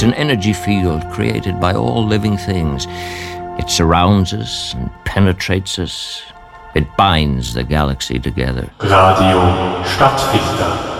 an energy field created by all living things. It surrounds us and penetrates us. It binds the galaxy together. Radio Stadtfilter.